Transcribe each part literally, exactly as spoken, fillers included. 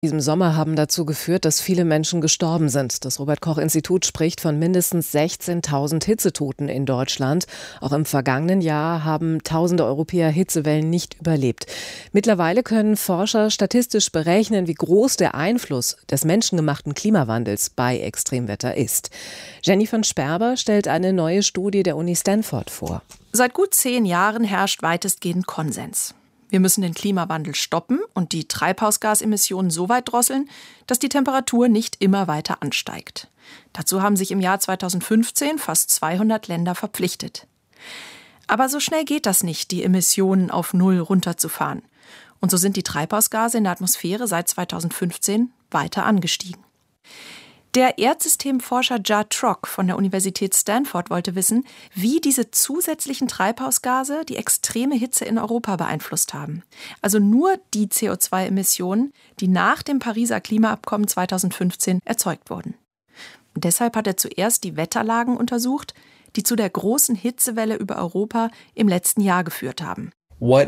Diesem Sommer haben dazu geführt, dass viele Menschen gestorben sind. Das Robert-Koch-Institut spricht von mindestens sechzehntausend Hitzetoten in Deutschland. Auch im vergangenen Jahr haben tausende Europäer Hitzewellen nicht überlebt. Mittlerweile können Forscher statistisch berechnen, wie groß der Einfluss des menschengemachten Klimawandels bei Extremwetter ist. Jenny von Sperber stellt eine neue Studie der Uni Stanford vor. Seit gut zehn Jahren herrscht weitestgehend Konsens. Wir müssen den Klimawandel stoppen und die Treibhausgasemissionen so weit drosseln, dass die Temperatur nicht immer weiter ansteigt. Dazu haben sich im Jahr zweitausendfünfzehn fast zweihundert Länder verpflichtet. Aber so schnell geht das nicht, die Emissionen auf Null runterzufahren. Und so sind die Treibhausgase in der Atmosphäre seit zweitausendfünfzehn weiter angestiegen. Der Erdsystemforscher Judd Trok von der Universität Stanford wollte wissen, wie diese zusätzlichen Treibhausgase die extreme Hitze in Europa beeinflusst haben. Also nur die C O zwei Emissionen, die nach dem Pariser Klimaabkommen zweitausendfünfzehn erzeugt wurden. Und deshalb hat er zuerst die Wetterlagen untersucht, die zu der großen Hitzewelle über Europa im letzten Jahr geführt haben. Was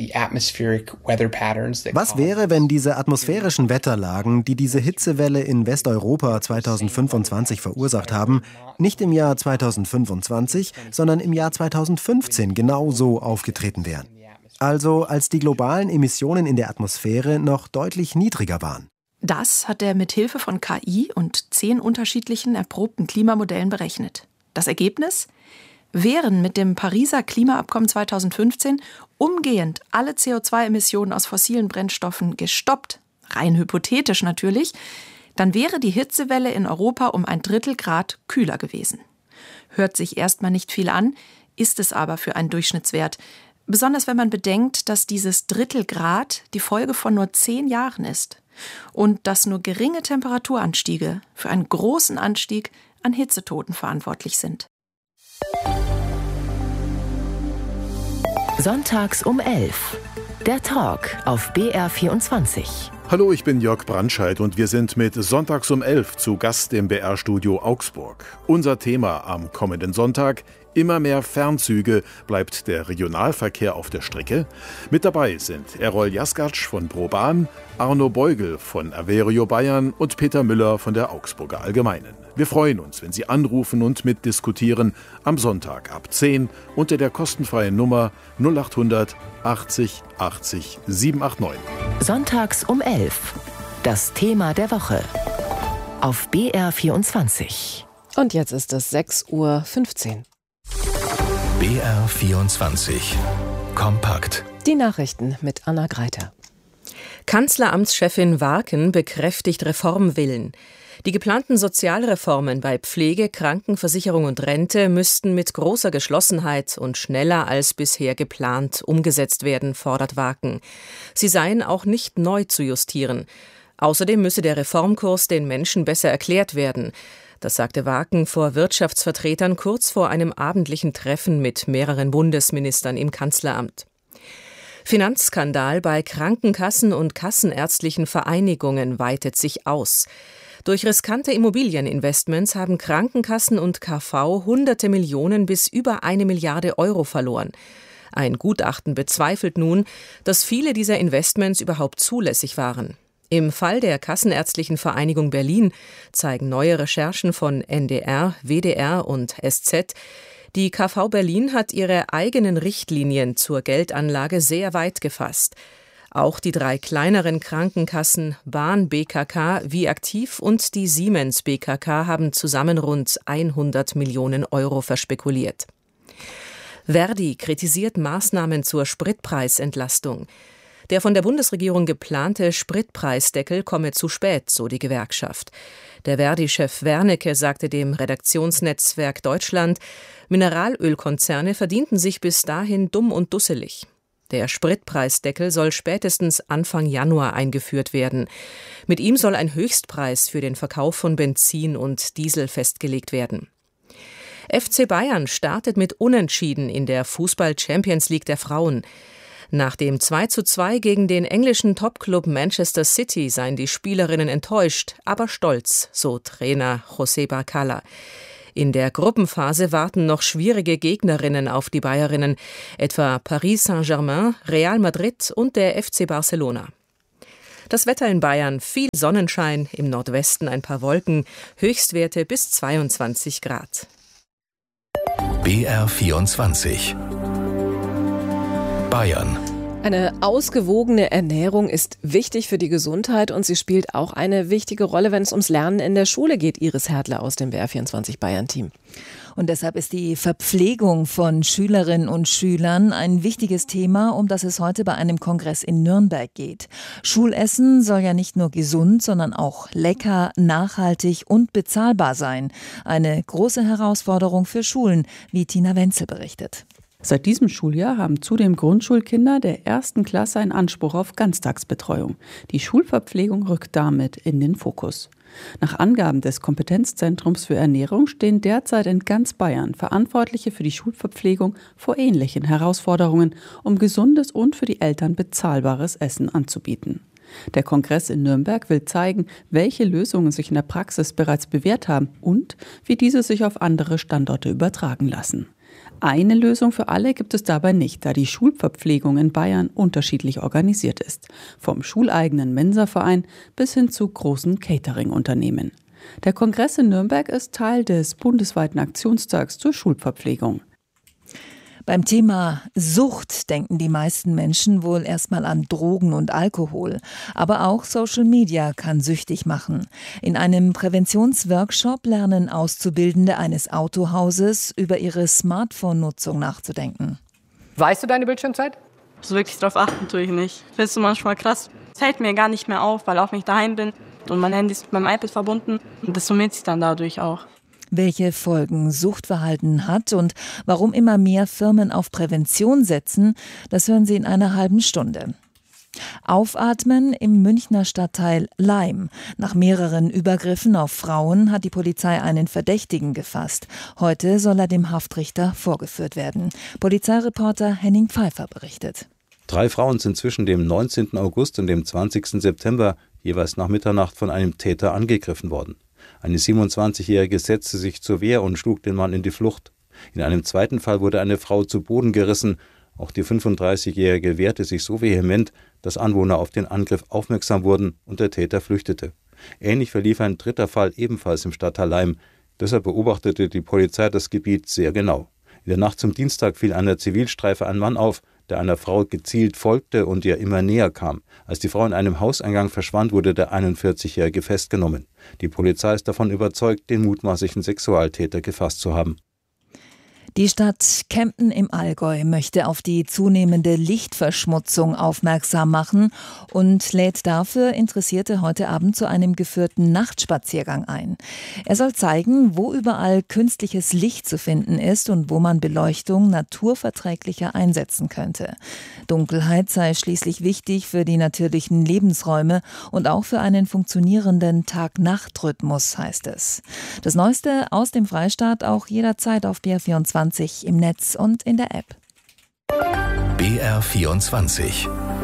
wäre, wenn diese atmosphärischen Wetterlagen, die diese Hitzewelle in Westeuropa zweitausendfünfundzwanzig verursacht haben, nicht im Jahr zweitausendfünfundzwanzig, sondern im Jahr zweitausendfünfzehn genau so aufgetreten wären? Also als die globalen Emissionen in der Atmosphäre noch deutlich niedriger waren. Das hat er mit Hilfe von K I und zehn unterschiedlichen erprobten Klimamodellen berechnet. Das Ergebnis? Wären mit dem Pariser Klimaabkommen zweitausendfünfzehn umgehend alle C O zwei Emissionen aus fossilen Brennstoffen gestoppt, rein hypothetisch natürlich, dann wäre die Hitzewelle in Europa um ein Drittel Grad kühler gewesen. Hört sich erstmal nicht viel an, ist es aber für einen Durchschnittswert. Besonders wenn man bedenkt, dass dieses Drittel Grad die Folge von nur zehn Jahren ist und dass nur geringe Temperaturanstiege für einen großen Anstieg an Hitzetoten verantwortlich sind. Sonntags um elf. Der Talk auf B R vierundzwanzig. Hallo, ich bin Jörg Brandscheid und wir sind mit Sonntags um elf zu Gast im B R-Studio Augsburg. Unser Thema am kommenden Sonntag: immer mehr Fernzüge, bleibt der Regionalverkehr auf der Strecke? Mit dabei sind Errol Jasgatsch von ProBahn, Arno Beugel von Averio Bayern und Peter Müller von der Augsburger Allgemeinen. Wir freuen uns, wenn Sie anrufen und mitdiskutieren am Sonntag ab zehn unter der kostenfreien Nummer null acht hundert achtzig achtzig sieben acht neun. Sonntags um elf. Das Thema der Woche. Auf B R vierundzwanzig. Und jetzt ist es sechs Uhr fünfzehn. B R vierundzwanzig. Kompakt. Die Nachrichten mit Anna Greiter. Kanzleramtschefin Warken bekräftigt Reformwillen. Die geplanten Sozialreformen bei Pflege, Krankenversicherung und Rente müssten mit großer Geschlossenheit und schneller als bisher geplant umgesetzt werden, fordert Warken. Sie seien auch nicht neu zu justieren. Außerdem müsse der Reformkurs den Menschen besser erklärt werden. Das sagte Warken vor Wirtschaftsvertretern kurz vor einem abendlichen Treffen mit mehreren Bundesministern im Kanzleramt. Finanzskandal bei Krankenkassen und kassenärztlichen Vereinigungen weitet sich aus. Durch riskante Immobilieninvestments haben Krankenkassen und K V hunderte Millionen bis über eine Milliarde Euro verloren. Ein Gutachten bezweifelt nun, dass viele dieser Investments überhaupt zulässig waren. Im Fall der Kassenärztlichen Vereinigung Berlin zeigen neue Recherchen von N D R, W D R und S Z, die K V Berlin hat ihre eigenen Richtlinien zur Geldanlage sehr weit gefasst. Auch die drei kleineren Krankenkassen Bahn B K K, Viaktiv und die Siemens B K K haben zusammen rund hundert Millionen Euro verspekuliert. Verdi kritisiert Maßnahmen zur Spritpreisentlastung. Der von der Bundesregierung geplante Spritpreisdeckel komme zu spät, so die Gewerkschaft. Der Verdi-Chef Wernicke sagte dem Redaktionsnetzwerk Deutschland, Mineralölkonzerne verdienten sich bis dahin dumm und dusselig. Der Spritpreisdeckel soll spätestens Anfang Januar eingeführt werden. Mit ihm soll ein Höchstpreis für den Verkauf von Benzin und Diesel festgelegt werden. F C Bayern startet mit Unentschieden in der Fußball-Champions League der Frauen. Nach dem zwei zu zwei gegen den englischen Topclub Manchester City seien die Spielerinnen enttäuscht, aber stolz, so Trainer José Barcala. In der Gruppenphase warten noch schwierige Gegnerinnen auf die Bayerinnen, etwa Paris Saint-Germain, Real Madrid und der F C Barcelona. Das Wetter in Bayern, viel Sonnenschein, im Nordwesten ein paar Wolken, Höchstwerte bis zweiundzwanzig Grad. B R vierundzwanzig Bayern. Eine ausgewogene Ernährung ist wichtig für die Gesundheit und sie spielt auch eine wichtige Rolle, wenn es ums Lernen in der Schule geht. Iris Hertler aus dem B R vierundzwanzig Bayern-Team. Und deshalb ist die Verpflegung von Schülerinnen und Schülern ein wichtiges Thema, um das es heute bei einem Kongress in Nürnberg geht. Schulessen soll ja nicht nur gesund, sondern auch lecker, nachhaltig und bezahlbar sein. Eine große Herausforderung für Schulen, wie Tina Wenzel berichtet. Seit diesem Schuljahr haben zudem Grundschulkinder der ersten Klasse einen Anspruch auf Ganztagsbetreuung. Die Schulverpflegung rückt damit in den Fokus. Nach Angaben des Kompetenzzentrums für Ernährung stehen derzeit in ganz Bayern Verantwortliche für die Schulverpflegung vor ähnlichen Herausforderungen, um gesundes und für die Eltern bezahlbares Essen anzubieten. Der Kongress in Nürnberg will zeigen, welche Lösungen sich in der Praxis bereits bewährt haben und wie diese sich auf andere Standorte übertragen lassen. Eine Lösung für alle gibt es dabei nicht, da die Schulverpflegung in Bayern unterschiedlich organisiert ist. Vom schuleigenen Mensaverein bis hin zu großen Catering-Unternehmen. Der Kongress in Nürnberg ist Teil des bundesweiten Aktionstags zur Schulverpflegung. Beim Thema Sucht denken die meisten Menschen wohl erstmal an Drogen und Alkohol. Aber auch Social Media kann süchtig machen. In einem Präventionsworkshop lernen Auszubildende eines Autohauses über ihre Smartphone-Nutzung nachzudenken. Weißt du deine Bildschirmzeit? So wirklich drauf achten tue ich nicht. Findest du manchmal krass. Es fällt mir gar nicht mehr auf, weil auch wenn ich daheim bin und mein Handy ist mit meinem iPad verbunden und das summiert sich dann dadurch auch. Welche Folgen Suchtverhalten hat und warum immer mehr Firmen auf Prävention setzen, das hören Sie in einer halben Stunde. Aufatmen im Münchner Stadtteil Laim. Nach mehreren Übergriffen auf Frauen hat die Polizei einen Verdächtigen gefasst. Heute soll er dem Haftrichter vorgeführt werden. Polizeireporter Henning Pfeiffer berichtet. Drei Frauen sind zwischen dem neunzehnten August und dem zwanzigsten September jeweils nach Mitternacht von einem Täter angegriffen worden. Eine siebenundzwanzigjährige setzte sich zur Wehr und schlug den Mann in die Flucht. In einem zweiten Fall wurde eine Frau zu Boden gerissen. Auch die fünfunddreißigjährige wehrte sich so vehement, dass Anwohner auf den Angriff aufmerksam wurden und der Täter flüchtete. Ähnlich verlief ein dritter Fall ebenfalls im Stadtteil Laim. Deshalb beobachtete die Polizei das Gebiet sehr genau. In der Nacht zum Dienstag fiel einer Zivilstreife ein Mann auf, der einer Frau gezielt folgte und ihr immer näher kam. Als die Frau in einem Hauseingang verschwand, wurde der einundvierzigjährige festgenommen. Die Polizei ist davon überzeugt, den mutmaßlichen Sexualtäter gefasst zu haben. Die Stadt Kempten im Allgäu möchte auf die zunehmende Lichtverschmutzung aufmerksam machen und lädt dafür Interessierte heute Abend zu einem geführten Nachtspaziergang ein. Er soll zeigen, wo überall künstliches Licht zu finden ist und wo man Beleuchtung naturverträglicher einsetzen könnte. Dunkelheit sei schließlich wichtig für die natürlichen Lebensräume und auch für einen funktionierenden Tag-Nacht-Rhythmus, heißt es. Das Neueste aus dem Freistaat auch jederzeit auf B R vierundzwanzig im Netz und in der App. B R vierundzwanzig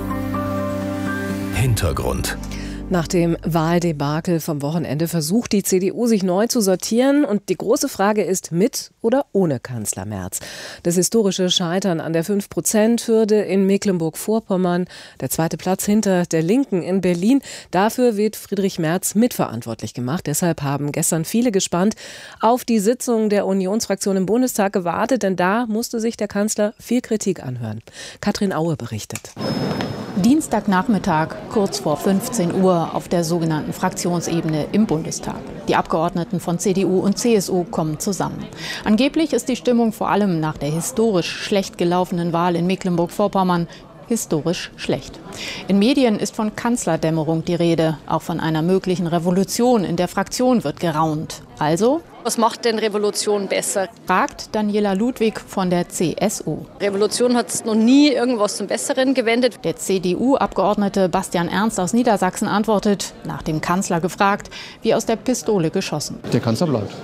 Hintergrund. Nach dem Wahldebakel vom Wochenende versucht die C D U, sich neu zu sortieren. Und die große Frage ist, mit oder ohne Kanzler Merz? Das historische Scheitern an der fünf Prozent Hürde in Mecklenburg-Vorpommern, der zweite Platz hinter der Linken in Berlin. Dafür wird Friedrich Merz mitverantwortlich gemacht. Deshalb haben gestern viele gespannt auf die Sitzung der Unionsfraktion im Bundestag gewartet. Denn da musste sich der Kanzler viel Kritik anhören. Katrin Aue berichtet. Dienstagnachmittag, kurz vor fünfzehn Uhr, auf der sogenannten Fraktionsebene im Bundestag. Die Abgeordneten von C D U und C S U kommen zusammen. Angeblich ist die Stimmung vor allem nach der historisch schlecht gelaufenen Wahl in Mecklenburg-Vorpommern historisch schlecht. In Medien ist von Kanzlerdämmerung die Rede. Auch von einer möglichen Revolution in der Fraktion wird geraunt. Also, was macht denn Revolution besser? Fragt Daniela Ludwig von der C S U. Revolution hat noch nie irgendwas zum Besseren gewendet. Der C D U-Abgeordnete Bastian Ernst aus Niedersachsen antwortet, nach dem Kanzler gefragt, wie aus der Pistole geschossen. Der Kanzler bleibt.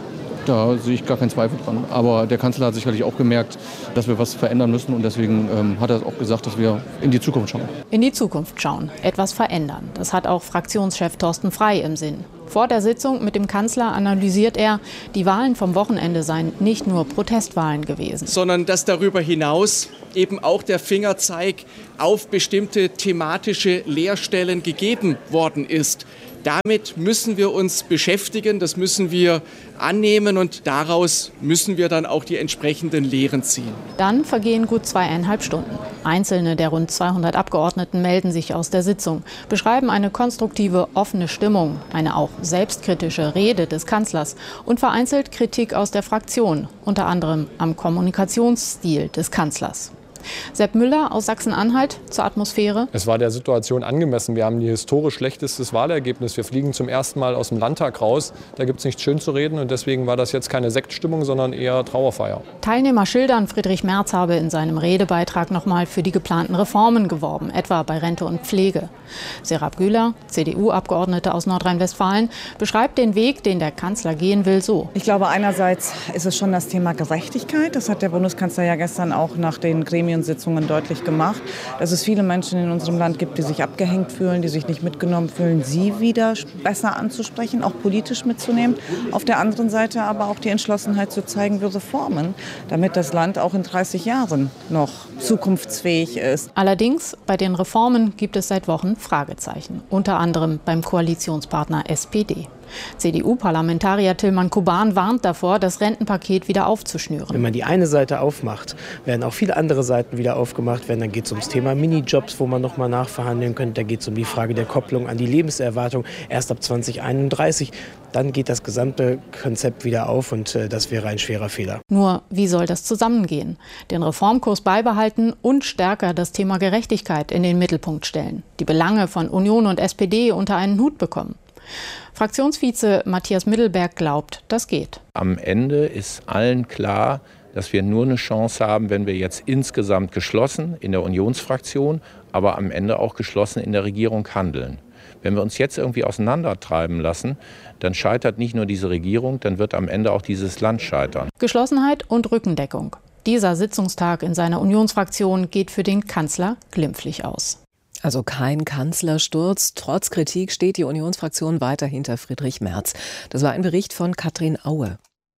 Da sehe ich gar keinen Zweifel dran. Aber der Kanzler hat sicherlich auch gemerkt, dass wir was verändern müssen. Und deswegen ähm, hat er auch gesagt, dass wir in die Zukunft schauen. In die Zukunft schauen, etwas verändern. Das hat auch Fraktionschef Thorsten Frey im Sinn. Vor der Sitzung mit dem Kanzler analysiert er, die Wahlen vom Wochenende seien nicht nur Protestwahlen gewesen. Sondern dass darüber hinaus eben auch der Fingerzeig auf bestimmte thematische Leerstellen gegeben worden ist. Damit müssen wir uns beschäftigen, das müssen wir annehmen und daraus müssen wir dann auch die entsprechenden Lehren ziehen. Dann vergehen gut zweieinhalb Stunden. Einzelne der rund zweihundert Abgeordneten melden sich aus der Sitzung, beschreiben eine konstruktive, offene Stimmung, eine auch selbstkritische Rede des Kanzlers und vereinzelt Kritik aus der Fraktion, unter anderem am Kommunikationsstil des Kanzlers. Sepp Müller aus Sachsen-Anhalt zur Atmosphäre. Es war der Situation angemessen. Wir haben ein historisch schlechtestes Wahlergebnis. Wir fliegen zum ersten Mal aus dem Landtag raus. Da gibt es nichts schön zu reden. Und deswegen war das jetzt keine Sektstimmung, sondern eher Trauerfeier. Teilnehmer schildern, Friedrich Merz habe in seinem Redebeitrag noch mal für die geplanten Reformen geworben, etwa bei Rente und Pflege. Serap Güler, C D U-Abgeordnete aus Nordrhein-Westfalen, beschreibt den Weg, den der Kanzler gehen will, so. Ich glaube, einerseits ist es schon das Thema Gerechtigkeit. Das hat der Bundeskanzler ja gestern auch nach den Gremiensitzungen deutlich gemacht, dass es viele Menschen in unserem Land gibt, die sich abgehängt fühlen, die sich nicht mitgenommen fühlen, sie wieder besser anzusprechen, auch politisch mitzunehmen. Auf der anderen Seite aber auch die Entschlossenheit zu zeigen, wir Reformen, damit das Land auch in dreißig Jahren noch zukunftsfähig ist. Allerdings, bei den Reformen gibt es seit Wochen Fragezeichen, unter anderem beim Koalitionspartner S P D. C D U-Parlamentarier Tilman Kuban warnt davor, das Rentenpaket wieder aufzuschnüren. Wenn man die eine Seite aufmacht, werden auch viele andere Seiten wieder aufgemacht werden. Dann geht es ums Thema Minijobs, wo man noch mal nachverhandeln könnte. Da geht es um die Frage der Kopplung an die Lebenserwartung erst ab zwanzig einunddreißig. Dann geht das gesamte Konzept wieder auf und äh, das wäre ein schwerer Fehler. Nur, wie soll das zusammengehen? Den Reformkurs beibehalten und stärker das Thema Gerechtigkeit in den Mittelpunkt stellen. Die Belange von Union und S P D unter einen Hut bekommen. Fraktionsvize Matthias Mittelberg glaubt, das geht. Am Ende ist allen klar, dass wir nur eine Chance haben, wenn wir jetzt insgesamt geschlossen in der Unionsfraktion, aber am Ende auch geschlossen in der Regierung handeln. Wenn wir uns jetzt irgendwie auseinandertreiben lassen, dann scheitert nicht nur diese Regierung, dann wird am Ende auch dieses Land scheitern. Geschlossenheit und Rückendeckung. Dieser Sitzungstag in seiner Unionsfraktion geht für den Kanzler glimpflich aus. Also kein Kanzlersturz. Trotz Kritik steht die Unionsfraktion weiter hinter Friedrich Merz. Das war ein Bericht von Katrin Aue.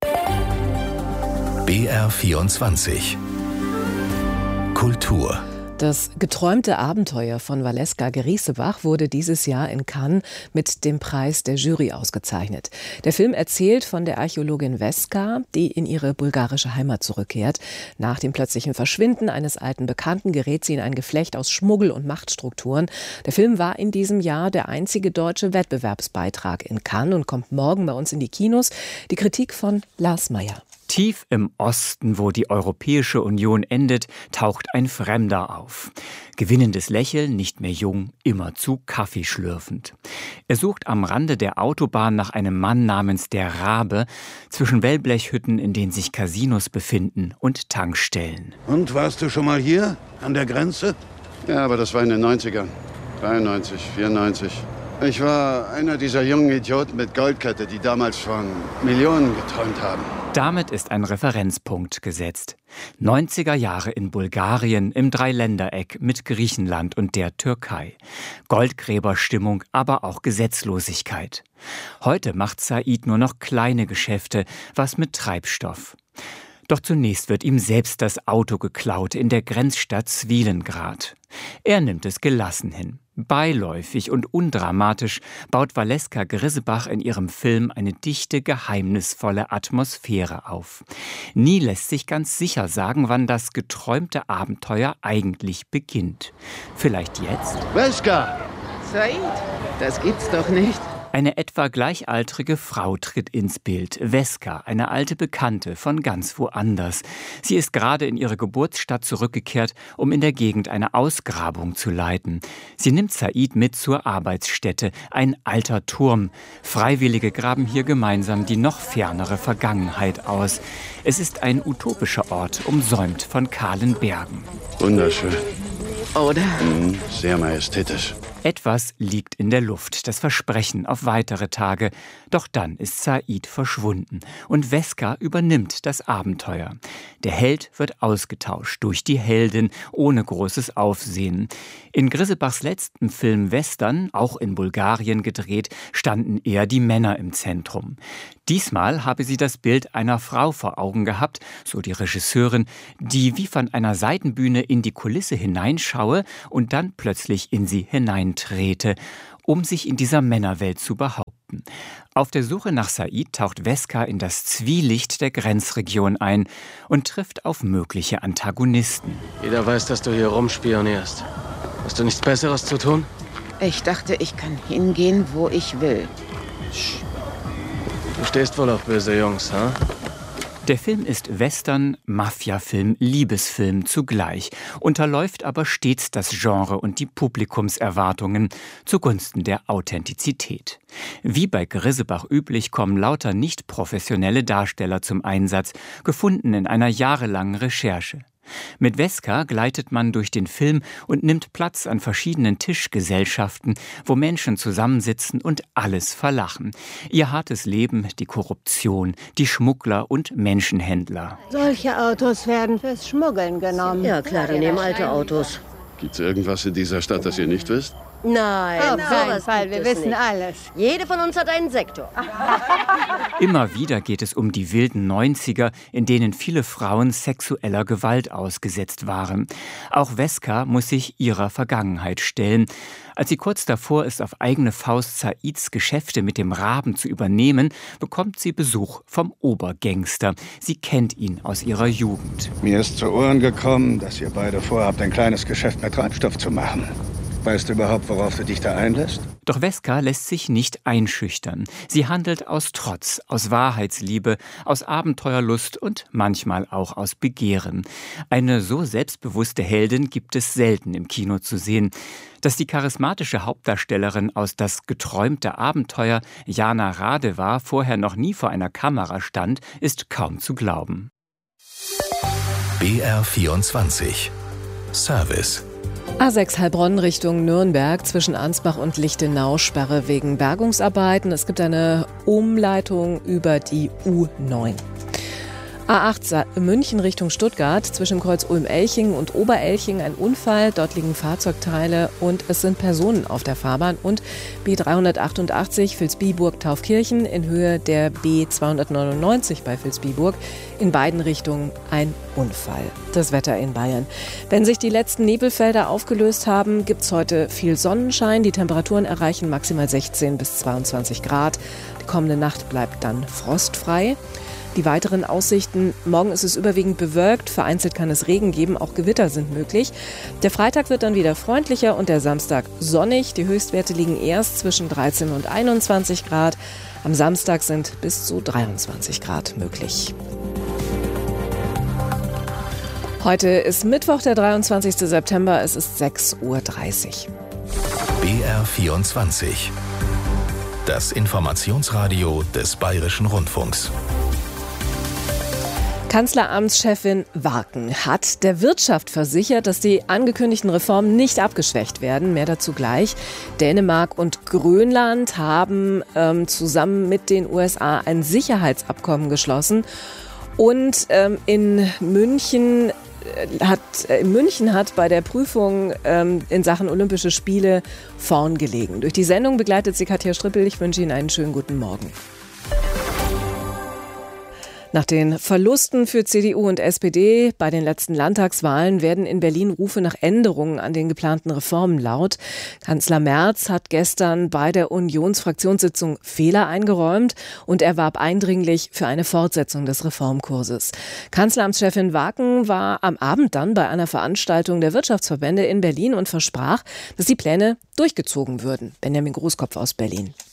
B R vierundzwanzig Kultur. Das geträumte Abenteuer von Valeska Griesebach wurde dieses Jahr in Cannes mit dem Preis der Jury ausgezeichnet. Der Film erzählt von der Archäologin Veska, die in ihre bulgarische Heimat zurückkehrt. Nach dem plötzlichen Verschwinden eines alten Bekannten gerät sie in ein Geflecht aus Schmuggel und Machtstrukturen. Der Film war in diesem Jahr der einzige deutsche Wettbewerbsbeitrag in Cannes und kommt morgen bei uns in die Kinos. Die Kritik von Lars Meyer. Tief im Osten, wo die Europäische Union endet, taucht ein Fremder auf. Gewinnendes Lächeln, nicht mehr jung, immerzu kaffeeschlürfend. Er sucht am Rande der Autobahn nach einem Mann namens der Rabe, zwischen Wellblechhütten, in denen sich Casinos befinden, und Tankstellen. Und, warst du schon mal hier, an der Grenze? Ja, aber das war in den neunzigern. dreiundneunzig, vierundneunzig. Ich war einer dieser jungen Idioten mit Goldkette, die damals von Millionen geträumt haben. Damit ist ein Referenzpunkt gesetzt. neunziger Jahre in Bulgarien im Dreiländereck mit Griechenland und der Türkei. Goldgräberstimmung, aber auch Gesetzlosigkeit. Heute macht Said nur noch kleine Geschäfte, was mit Treibstoff. Doch zunächst wird ihm selbst das Auto geklaut in der Grenzstadt Svilengrad. Er nimmt es gelassen hin. Beiläufig und undramatisch baut Valeska Griesebach in ihrem Film eine dichte, geheimnisvolle Atmosphäre auf. Nie lässt sich ganz sicher sagen, wann das geträumte Abenteuer eigentlich beginnt. Vielleicht jetzt? Veska! Said, das gibt's doch nicht. Eine etwa gleichaltrige Frau tritt ins Bild, Veska, eine alte Bekannte von ganz woanders. Sie ist gerade in ihre Geburtsstadt zurückgekehrt, um in der Gegend eine Ausgrabung zu leiten. Sie nimmt Said mit zur Arbeitsstätte, ein alter Turm. Freiwillige graben hier gemeinsam die noch fernere Vergangenheit aus. Es ist ein utopischer Ort, umsäumt von kahlen Bergen. Wunderschön. Oder? Mhm, sehr majestätisch. Etwas liegt in der Luft, das Versprechen auf weitere Tage. Doch dann ist Said verschwunden und Weska übernimmt das Abenteuer. Der Held wird ausgetauscht durch die Heldin ohne großes Aufsehen. In Grisebachs letztem Film Western, auch in Bulgarien gedreht, standen eher die Männer im Zentrum. Diesmal habe sie das Bild einer Frau vor Augen gehabt, so die Regisseurin, die wie von einer Seitenbühne in die Kulisse hineinschaue und dann plötzlich in sie hineintrete, um sich in dieser Männerwelt zu behaupten. Auf der Suche nach Said taucht Weska in das Zwielicht der Grenzregion ein und trifft auf mögliche Antagonisten. Jeder weiß, dass du hier rumspionierst. Hast du nichts Besseres zu tun? Ich dachte, ich kann hingehen, wo ich will. Du stehst wohl auf böse Jungs, ha? Der Film ist Western, Mafia-Film, Liebesfilm zugleich, unterläuft aber stets das Genre und die Publikumserwartungen zugunsten der Authentizität. Wie bei Grisebach üblich kommen lauter nicht professionelle Darsteller zum Einsatz, gefunden in einer jahrelangen Recherche. Mit Weska gleitet man durch den Film und nimmt Platz an verschiedenen Tischgesellschaften, wo Menschen zusammensitzen und alles verlachen. Ihr hartes Leben, die Korruption, die Schmuggler und Menschenhändler. Solche Autos werden fürs Schmuggeln genommen. Ja klar, die nehmen alte Autos. Gibt's irgendwas in dieser Stadt, das ihr nicht wisst? Nein, auf keinen sowas Fall, wir wissen nicht. alles. Jede von uns hat einen Sektor. Immer wieder geht es um die wilden Neunziger, in denen viele Frauen sexueller Gewalt ausgesetzt waren. Auch Weska muss sich ihrer Vergangenheit stellen. Als sie kurz davor ist, auf eigene Faust Saids Geschäfte mit dem Raben zu übernehmen, bekommt sie Besuch vom Obergangster. Sie kennt ihn aus ihrer Jugend. Mir ist zu Ohren gekommen, dass ihr beide vorhabt, ein kleines Geschäft mit Treibstoff zu machen. Weißt du überhaupt, worauf du dich da einlässt? Doch Weska lässt sich nicht einschüchtern. Sie handelt aus Trotz, aus Wahrheitsliebe, aus Abenteuerlust und manchmal auch aus Begehren. Eine so selbstbewusste Heldin gibt es selten im Kino zu sehen. Dass die charismatische Hauptdarstellerin aus Das geträumte Abenteuer, Jana Radewa, vorher noch nie vor einer Kamera stand, ist kaum zu glauben. B R vierundzwanzig Service. A sechs Heilbronn Richtung Nürnberg zwischen Ansbach und Lichtenau, Sperre wegen Bergungsarbeiten. Es gibt eine Umleitung über die U neun. A acht München Richtung Stuttgart zwischen Kreuz Ulm-Elching und Oberelching ein Unfall. Dort liegen Fahrzeugteile und es sind Personen auf der Fahrbahn. Und B dreihundertachtundachtzig Vilsbiburg-Taufkirchen in Höhe der B zweihundertneunundneunzig bei Vilsbiburg. In beiden Richtungen ein Unfall. Das Wetter in Bayern. Wenn sich die letzten Nebelfelder aufgelöst haben, gibt es heute viel Sonnenschein. Die Temperaturen erreichen maximal sechzehn bis zweiundzwanzig Grad. Die kommende Nacht bleibt dann frostfrei. Die weiteren Aussichten: Morgen ist es überwiegend bewölkt, vereinzelt kann es Regen geben, auch Gewitter sind möglich. Der Freitag wird dann wieder freundlicher und der Samstag sonnig. Die Höchstwerte liegen erst zwischen dreizehn und einundzwanzig Grad. Am Samstag sind bis zu dreiundzwanzig Grad möglich. Heute ist Mittwoch, der dreiundzwanzigster September. Es ist sechs Uhr dreißig. B R vierundzwanzig. Das Informationsradio des Bayerischen Rundfunks. Kanzleramtschefin Warken hat der Wirtschaft versichert, dass die angekündigten Reformen nicht abgeschwächt werden. Mehr dazu gleich. Dänemark und Grönland haben ähm, zusammen mit den U S A ein Sicherheitsabkommen geschlossen. Und ähm, in München hat, äh, in München hat bei der Prüfung ähm, in Sachen Olympische Spiele vorn gelegen. Durch die Sendung begleitet sie Katja Strippel. Ich wünsche Ihnen einen schönen guten Morgen. Nach den Verlusten für C D U und S P D bei den letzten Landtagswahlen werden in Berlin Rufe nach Änderungen an den geplanten Reformen laut. Kanzler Merz hat gestern bei der Unionsfraktionssitzung Fehler eingeräumt und er warb eindringlich für eine Fortsetzung des Reformkurses. Kanzleramtschefin Warken war am Abend dann bei einer Veranstaltung der Wirtschaftsverbände in Berlin und versprach, dass die Pläne durchgezogen würden. Benjamin Großkopf aus Berlin.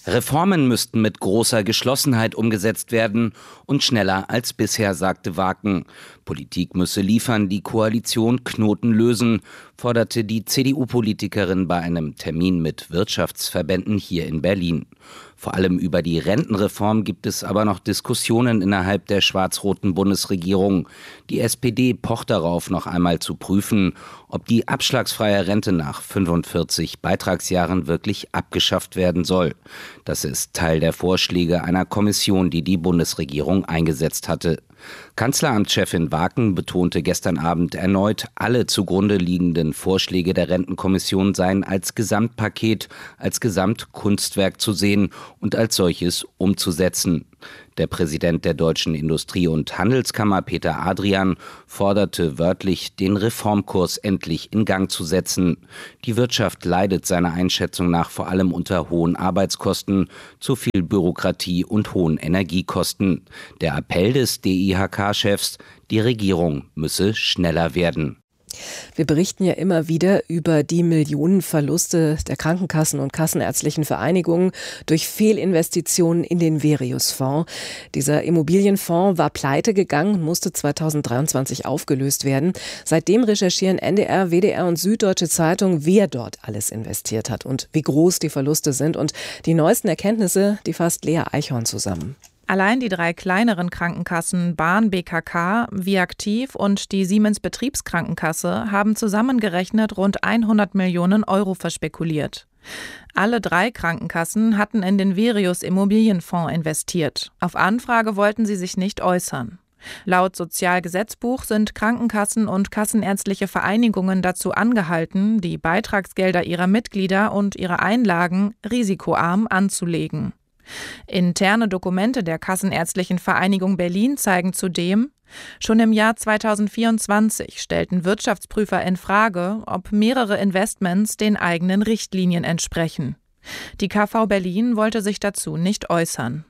Reformen müssten mit großer Geschlossenheit umgesetzt werden und schneller als bisher, sagte Waken. Politik müsse liefern, die Koalition Knoten lösen, forderte die C D U-Politikerin bei einem Termin mit Wirtschaftsverbänden hier in Berlin. Vor allem über die Rentenreform gibt es aber noch Diskussionen innerhalb der schwarz-roten Bundesregierung. Die S P D pocht darauf, noch einmal zu prüfen, ob die abschlagsfreie Rente nach fünfundvierzig Beitragsjahren wirklich abgeschafft werden soll. Das ist Teil der Vorschläge einer Kommission, die die Bundesregierung eingesetzt hatte. Kanzleramtschefin Waken betonte gestern Abend erneut, alle zugrunde liegenden Vorschläge der Rentenkommission seien als Gesamtpaket, als Gesamtkunstwerk zu sehen und als solches umzusetzen. Der Präsident der Deutschen Industrie- und Handelskammer, Peter Adrian, forderte wörtlich, den Reformkurs endlich in Gang zu setzen. Die Wirtschaft leidet seiner Einschätzung nach vor allem unter hohen Arbeitskosten, zu viel Bürokratie und hohen Energiekosten. Der Appell des D I H K-Chefs, die Regierung müsse schneller werden. Wir berichten ja immer wieder über die Millionenverluste der Krankenkassen und kassenärztlichen Vereinigungen durch Fehlinvestitionen in den Verius-Fonds. Dieser Immobilienfonds war pleite gegangen und musste zweitausenddreiundzwanzig aufgelöst werden. Seitdem recherchieren N D R, W D R und Süddeutsche Zeitung, wer dort alles investiert hat und wie groß die Verluste sind. Und die neuesten Erkenntnisse, die fasst Lea Eichhorn zusammen. Allein die drei kleineren Krankenkassen Bahn, B K K, Viaktiv und die Siemens Betriebskrankenkasse haben zusammengerechnet rund hundert Millionen Euro verspekuliert. Alle drei Krankenkassen hatten in den Verius Immobilienfonds investiert. Auf Anfrage wollten sie sich nicht äußern. Laut Sozialgesetzbuch sind Krankenkassen und kassenärztliche Vereinigungen dazu angehalten, die Beitragsgelder ihrer Mitglieder und ihre Einlagen risikoarm anzulegen. Interne Dokumente der Kassenärztlichen Vereinigung Berlin zeigen zudem, schon im Jahr zweitausendvierundzwanzig stellten Wirtschaftsprüfer in Frage, ob mehrere Investments den eigenen Richtlinien entsprechen. Die K V Berlin wollte sich dazu nicht äußern.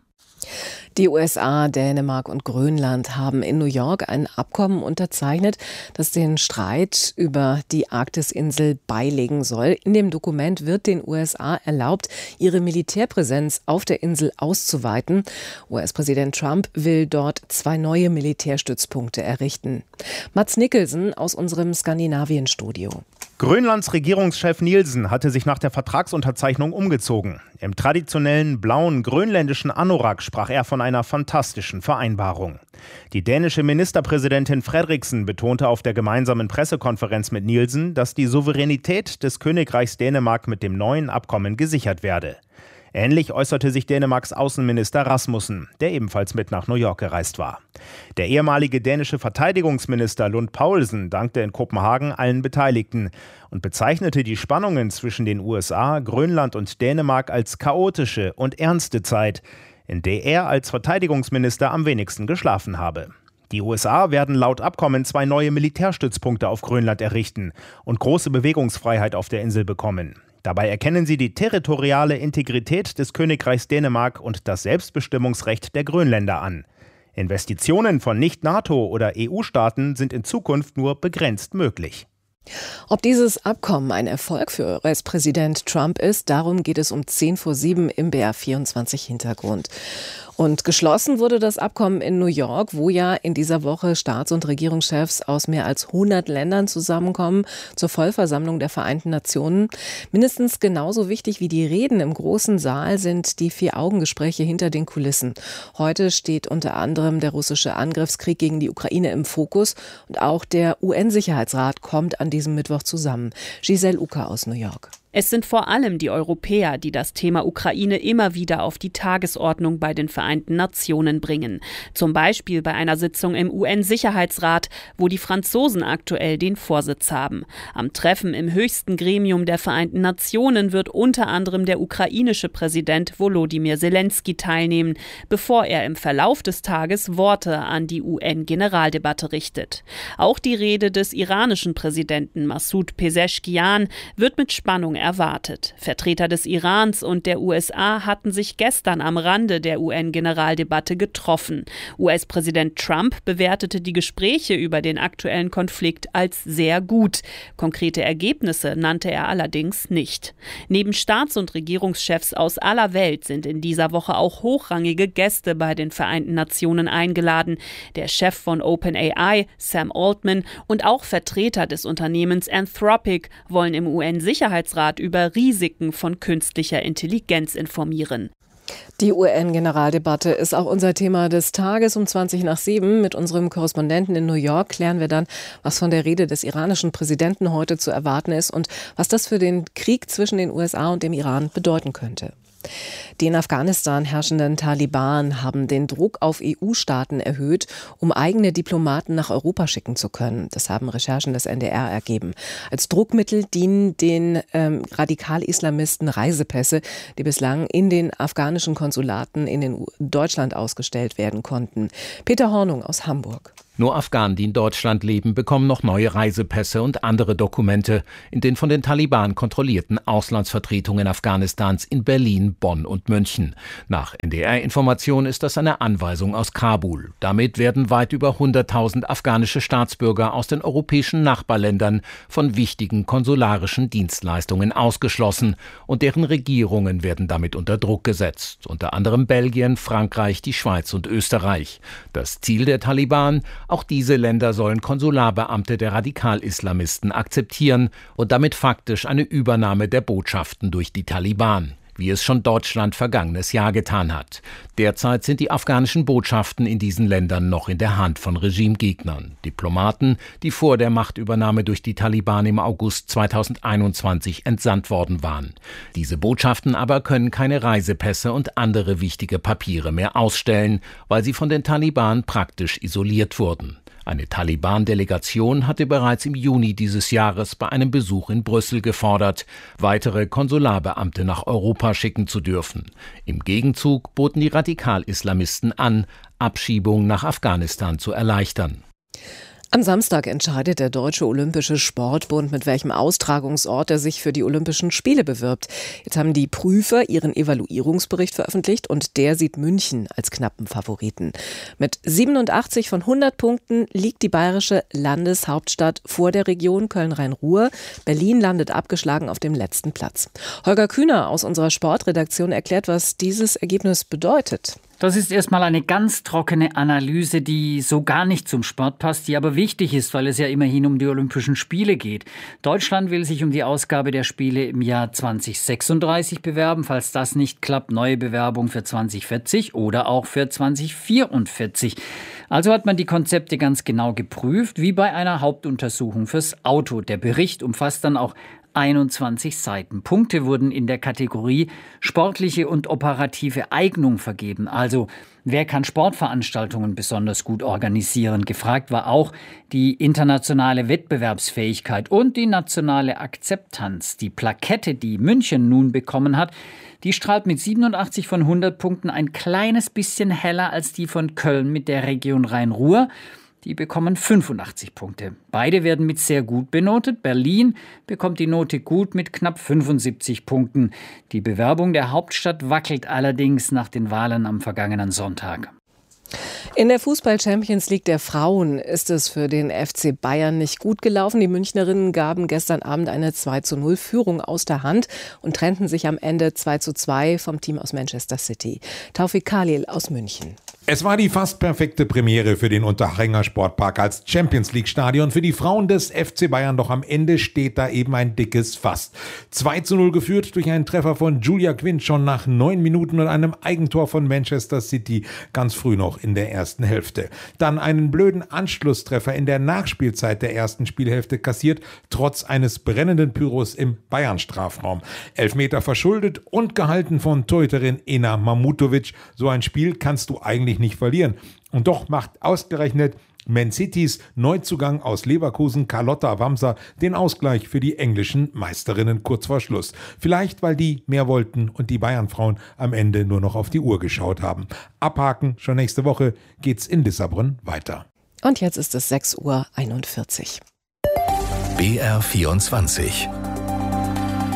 Die U S A, Dänemark und Grönland haben in New York ein Abkommen unterzeichnet, das den Streit über die Arktisinsel beilegen soll. In dem Dokument wird den U S A erlaubt, ihre Militärpräsenz auf der Insel auszuweiten. U S-Präsident Trump will dort zwei neue Militärstützpunkte errichten. Mats Nicholson aus unserem Skandinavien-Studio. Grönlands Regierungschef Nielsen hatte sich nach der Vertragsunterzeichnung umgezogen. Im traditionellen blauen grönländischen Anorak sprach er von einer fantastischen Vereinbarung. Die dänische Ministerpräsidentin Frederiksen betonte auf der gemeinsamen Pressekonferenz mit Nielsen, dass die Souveränität des Königreichs Dänemark mit dem neuen Abkommen gesichert werde. Ähnlich äußerte sich Dänemarks Außenminister Rasmussen, der ebenfalls mit nach New York gereist war. Der ehemalige dänische Verteidigungsminister Lund Poulsen dankte in Kopenhagen allen Beteiligten und bezeichnete die Spannungen zwischen den U S A, Grönland und Dänemark als chaotische und ernste Zeit, in der er als Verteidigungsminister am wenigsten geschlafen habe. Die U S A werden laut Abkommen zwei neue Militärstützpunkte auf Grönland errichten und große Bewegungsfreiheit auf der Insel bekommen. Dabei erkennen sie die territoriale Integrität des Königreichs Dänemark und das Selbstbestimmungsrecht der Grönländer an. Investitionen von Nicht-NATO- oder E U-Staaten sind in Zukunft nur begrenzt möglich. Ob dieses Abkommen ein Erfolg für U S-Präsident Trump ist, darum geht es um zehn vor sieben im B R vierundzwanzig Hintergrund. Und geschlossen wurde das Abkommen in New York, wo ja in dieser Woche Staats- und Regierungschefs aus mehr als hundert Ländern zusammenkommen zur Vollversammlung der Vereinten Nationen. Mindestens genauso wichtig wie die Reden im großen Saal sind die Vier-Augen-Gespräche hinter den Kulissen. Heute steht unter anderem der russische Angriffskrieg gegen die Ukraine im Fokus und auch der U N-Sicherheitsrat kommt an diesem Mittwoch zusammen. Giselle Ucker aus New York. Es sind vor allem die Europäer, die das Thema Ukraine immer wieder auf die Tagesordnung bei den Vereinten Nationen bringen. Zum Beispiel bei einer Sitzung im U N-Sicherheitsrat, wo die Franzosen aktuell den Vorsitz haben. Am Treffen im höchsten Gremium der Vereinten Nationen wird unter anderem der ukrainische Präsident Volodymyr Zelensky teilnehmen, bevor er im Verlauf des Tages Worte an die U N-Generaldebatte richtet. Auch die Rede des iranischen Präsidenten Massoud Pezeshkian wird mit Spannung erwartet. Vertreter des Irans und der U S A hatten sich gestern am Rande der U N-Generaldebatte getroffen. U S-Präsident Trump bewertete die Gespräche über den aktuellen Konflikt als sehr gut. Konkrete Ergebnisse nannte er allerdings nicht. Neben Staats- und Regierungschefs aus aller Welt sind in dieser Woche auch hochrangige Gäste bei den Vereinten Nationen eingeladen. Der Chef von OpenAI, Sam Altman, und auch Vertreter des Unternehmens Anthropic wollen im U N-Sicherheitsrat über Risiken von künstlicher Intelligenz informieren. Die U N-Generaldebatte ist auch unser Thema des Tages um zwanzig nach sieben. Mit unserem Korrespondenten in New York klären wir dann, was von der Rede des iranischen Präsidenten heute zu erwarten ist und was das für den Krieg zwischen den U S A und dem Iran bedeuten könnte. Die in Afghanistan herrschenden Taliban haben den Druck auf E U-Staaten erhöht, um eigene Diplomaten nach Europa schicken zu können. Das haben Recherchen des N D R ergeben. Als Druckmittel dienen den ähm, Radikal-Islamisten Reisepässe, die bislang in den afghanischen Konsulaten in den Deutschland ausgestellt werden konnten. Peter Hornung aus Hamburg. Nur Afghanen, die in Deutschland leben, bekommen noch neue Reisepässe und andere Dokumente in den von den Taliban kontrollierten Auslandsvertretungen Afghanistans in Berlin, Bonn und München. Nach N D R-Informationen ist das eine Anweisung aus Kabul. Damit werden weit über hunderttausend afghanische Staatsbürger aus den europäischen Nachbarländern von wichtigen konsularischen Dienstleistungen ausgeschlossen und deren Regierungen werden damit unter Druck gesetzt. Unter anderem Belgien, Frankreich, die Schweiz und Österreich. Das Ziel der Taliban: Auch diese Länder sollen Konsularbeamte der Radikal-Islamisten akzeptieren und damit faktisch eine Übernahme der Botschaften durch die Taliban, wie es schon Deutschland vergangenes Jahr getan hat. Derzeit sind die afghanischen Botschaften in diesen Ländern noch in der Hand von Regimegegnern. Diplomaten, die vor der Machtübernahme durch die Taliban im August zweitausendeinundzwanzig entsandt worden waren. Diese Botschaften aber können keine Reisepässe und andere wichtige Papiere mehr ausstellen, weil sie von den Taliban praktisch isoliert wurden. Eine Taliban-Delegation hatte bereits im Juni dieses Jahres bei einem Besuch in Brüssel gefordert, weitere Konsularbeamte nach Europa schicken zu dürfen. Im Gegenzug boten die Radikal-Islamisten an, Abschiebungen nach Afghanistan zu erleichtern. Am Samstag entscheidet der Deutsche Olympische Sportbund, mit welchem Austragungsort er sich für die Olympischen Spiele bewirbt. Jetzt haben die Prüfer ihren Evaluierungsbericht veröffentlicht und der sieht München als knappen Favoriten. Mit siebenundachtzig von hundert Punkten liegt die bayerische Landeshauptstadt vor der Region Köln-Rhein-Ruhr. Berlin landet abgeschlagen auf dem letzten Platz. Holger Kühner aus unserer Sportredaktion erklärt, was dieses Ergebnis bedeutet. Das ist erstmal eine ganz trockene Analyse, die so gar nicht zum Sport passt, die aber wichtig ist, weil es ja immerhin um die Olympischen Spiele geht. Deutschland will sich um die Ausgabe der Spiele im Jahr zwanzig sechsunddreißig bewerben. Falls das nicht klappt, neue Bewerbung für zwanzig vierzig oder auch für zwanzig vierundvierzig. Also hat man die Konzepte ganz genau geprüft, wie bei einer Hauptuntersuchung fürs Auto. Der Bericht umfasst dann auch einundzwanzig Seiten. Punkte wurden in der Kategorie sportliche und operative Eignung vergeben. Also wer kann Sportveranstaltungen besonders gut organisieren? Gefragt war auch die internationale Wettbewerbsfähigkeit und die nationale Akzeptanz. Die Plakette, die München nun bekommen hat, die strahlt mit siebenundachtzig von hundert Punkten ein kleines bisschen heller als die von Köln mit der Region Rhein-Ruhr. Die bekommen fünfundachtzig Punkte. Beide werden mit sehr gut benotet. Berlin bekommt die Note gut mit knapp fünfundsiebzig Punkten. Die Bewerbung der Hauptstadt wackelt allerdings nach den Wahlen am vergangenen Sonntag. In der Fußball-Champions League der Frauen ist es für den F C Bayern nicht gut gelaufen. Die Münchnerinnen gaben gestern Abend eine zwei zu null Führung aus der Hand und trennten sich am Ende zwei zu zwei vom Team aus Manchester City. Taufik Khalil aus München. Es war die fast perfekte Premiere für den Unterhänger Sportpark als Champions-League-Stadion für die Frauen des F C Bayern, doch am Ende steht da eben ein dickes Fass. zwei zu null geführt durch einen Treffer von Julia Quinn schon nach neun Minuten und einem Eigentor von Manchester City ganz früh noch in der ersten Hälfte. Dann einen blöden Anschlusstreffer in der Nachspielzeit der ersten Spielhälfte kassiert, trotz eines brennenden Pyros im Bayern-Strafraum. Elfmeter verschuldet und gehalten von Torhüterin Ena Mamutovic. So ein Spiel kannst du eigentlich nicht verlieren. Und doch macht ausgerechnet Man Citys Neuzugang aus Leverkusen Carlotta Wamser den Ausgleich für die englischen Meisterinnen kurz vor Schluss. Vielleicht, weil die mehr wollten und die Bayern-Frauen am Ende nur noch auf die Uhr geschaut haben. Abhaken, schon nächste Woche geht's in Lissabon weiter. Und jetzt ist es sechs Uhr einundvierzig. B R vierundzwanzig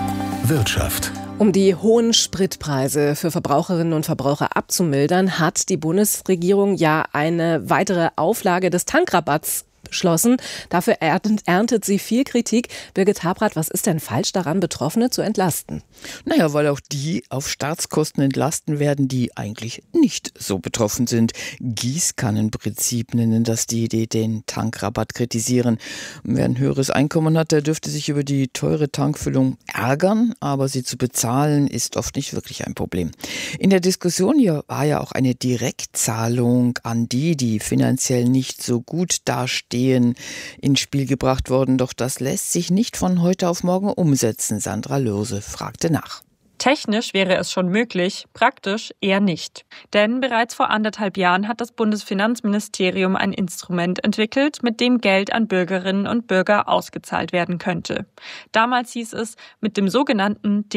Wirtschaft. Um die hohen Spritpreise für Verbraucherinnen und Verbraucher abzumildern, hat die Bundesregierung ja eine weitere Auflage des Tankrabatts beschlossen. Dafür erntet sie viel Kritik. Birgit Habrath, was ist denn falsch daran, Betroffene zu entlasten? Naja, weil auch die auf Staatskosten entlasten werden, die eigentlich nicht so betroffen sind. Gießkannenprinzip nennen das die, die den Tankrabatt kritisieren. Wer ein höheres Einkommen hat, der dürfte sich über die teure Tankfüllung ärgern, aber sie zu bezahlen ist oft nicht wirklich ein Problem. In der Diskussion hier war ja auch eine Direktzahlung an die, die finanziell nicht so gut dastehen, ins Spiel gebracht worden. Doch das lässt sich nicht von heute auf morgen umsetzen. Sandra Lürse fragte nach. Technisch wäre es schon möglich, praktisch eher nicht. Denn bereits vor anderthalb Jahren hat das Bundesfinanzministerium ein Instrument entwickelt, mit dem Geld an Bürgerinnen und Bürger ausgezahlt werden könnte. Damals hieß es, mit dem sogenannten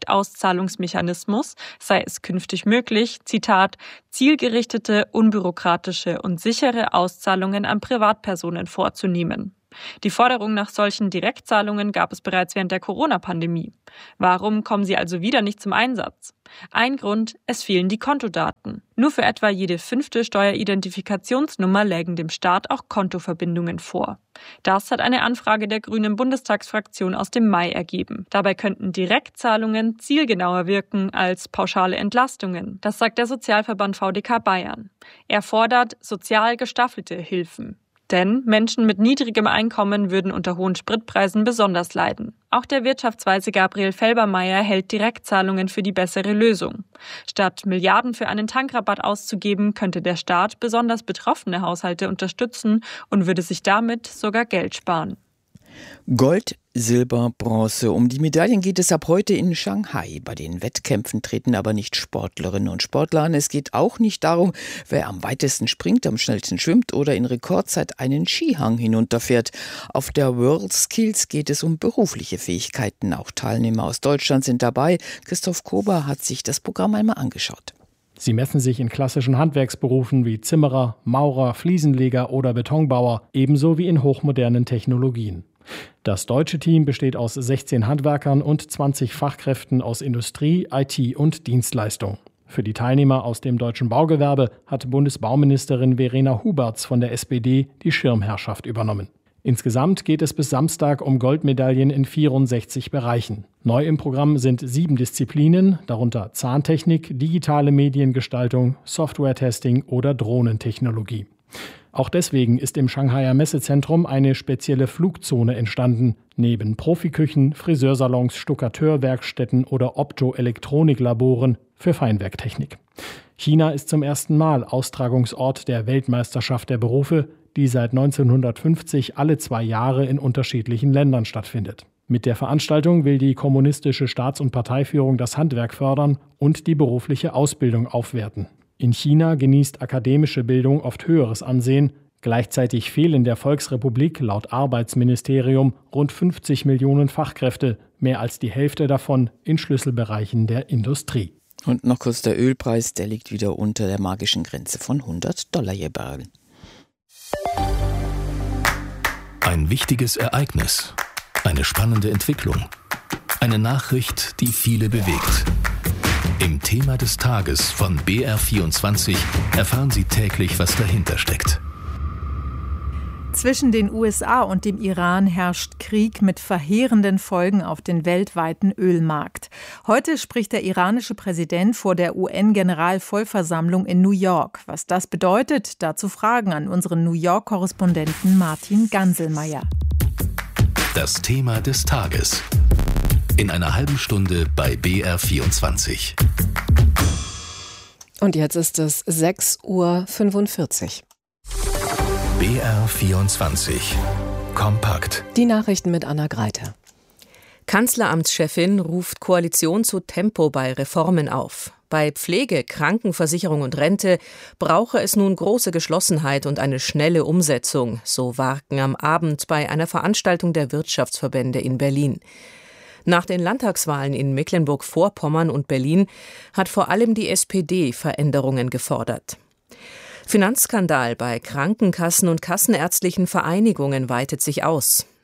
Direktauszahlungsmechanismus sei es künftig möglich, Zitat, zielgerichtete, unbürokratische und sichere Auszahlungen an Privatpersonen vorzunehmen. Die Forderung nach solchen Direktzahlungen gab es bereits während der Corona-Pandemie. Warum kommen sie also wieder nicht zum Einsatz? Ein Grund, es fehlen die Kontodaten. Nur für etwa jede fünfte Steueridentifikationsnummer lägen dem Staat auch Kontoverbindungen vor. Das hat eine Anfrage der Grünen Bundestagsfraktion aus dem Mai ergeben. Dabei könnten Direktzahlungen zielgenauer wirken als pauschale Entlastungen. Das sagt der Sozialverband V D K Bayern. Er fordert sozial gestaffelte Hilfen. Denn Menschen mit niedrigem Einkommen würden unter hohen Spritpreisen besonders leiden. Auch der Wirtschaftsweise Gabriel Felbermayr hält Direktzahlungen für die bessere Lösung. Statt Milliarden für einen Tankrabatt auszugeben, könnte der Staat besonders betroffene Haushalte unterstützen und würde sich damit sogar Geld sparen. Gold, Silber, Bronze. Um die Medaillen geht es ab heute in Shanghai. Bei den Wettkämpfen treten aber nicht Sportlerinnen und Sportler an. Es geht auch nicht darum, wer am weitesten springt, am schnellsten schwimmt oder in Rekordzeit einen Skihang hinunterfährt. Auf der World Skills geht es um berufliche Fähigkeiten. Auch Teilnehmer aus Deutschland sind dabei. Christoph Kober hat sich das Programm einmal angeschaut. Sie messen sich in klassischen Handwerksberufen wie Zimmerer, Maurer, Fliesenleger oder Betonbauer, ebenso wie in hochmodernen Technologien. Das deutsche Team besteht aus sechzehn Handwerkern und zwanzig Fachkräften aus Industrie, I T und Dienstleistung. Für die Teilnehmer aus dem deutschen Baugewerbe hat Bundesbauministerin Verena Huberts von der S P D die Schirmherrschaft übernommen. Insgesamt geht es bis Samstag um Goldmedaillen in vierundsechzig Bereichen. Neu im Programm sind sieben Disziplinen, darunter Zahntechnik, digitale Mediengestaltung, Software-Testing oder Drohnentechnologie. Auch deswegen ist im Shanghaier Messezentrum eine spezielle Flugzone entstanden. Neben Profiküchen, Friseursalons, Stuckateurwerkstätten oder Optoelektroniklaboren für Feinwerktechnik. China ist zum ersten Mal Austragungsort der Weltmeisterschaft der Berufe, die seit neunzehnhundertfünfzig alle zwei Jahre in unterschiedlichen Ländern stattfindet. Mit der Veranstaltung will die kommunistische Staats- und Parteiführung das Handwerk fördern und die berufliche Ausbildung aufwerten. In China genießt akademische Bildung oft höheres Ansehen. Gleichzeitig fehlen der Volksrepublik laut Arbeitsministerium rund fünfzig Millionen Fachkräfte, mehr als die Hälfte davon in Schlüsselbereichen der Industrie. Und noch kurz der Ölpreis, der liegt wieder unter der magischen Grenze von hundert Dollar je Barrel. Ein wichtiges Ereignis, eine spannende Entwicklung, eine Nachricht, die viele bewegt. Im Thema des Tages von B R vierundzwanzig erfahren Sie täglich, was dahinter steckt. Zwischen den U S A und dem Iran herrscht Krieg mit verheerenden Folgen auf den weltweiten Ölmarkt. Heute spricht der iranische Präsident vor der U N-Generalvollversammlung in New York. Was das bedeutet, dazu Fragen an unseren New York-Korrespondenten Martin Ganselmeier. Das Thema des Tages. In einer halben Stunde bei B R vierundzwanzig. Und jetzt ist es sechs Uhr fünfundvierzig. B R vierundzwanzig. Kompakt. Die Nachrichten mit Anna Greiter. Kanzleramtschefin ruft Koalition zu Tempo bei Reformen auf. Bei Pflege, Krankenversicherung und Rente brauche es nun große Geschlossenheit und eine schnelle Umsetzung, so Warken am Abend bei einer Veranstaltung der Wirtschaftsverbände in Berlin. Nach den Landtagswahlen in Mecklenburg-Vorpommern und Berlin hat vor allem die S P D Veränderungen gefordert. Finanzskandal bei Krankenkassen und kassenärztlichen Vereinigungen weitet sich aus.